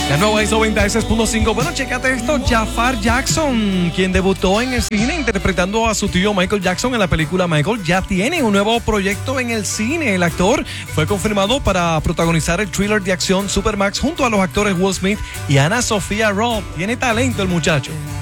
La nueva ISO 96.5. Bueno, chécate esto. Jafar Jackson, quien debutó en el cine interpretando a su tío Michael Jackson en la película Michael, ya tiene un nuevo proyecto en el cine. El actor fue confirmado para protagonizar el thriller de acción Supermax junto a los actores Will Smith y Anna Sophia Robb. Tiene talento el muchacho.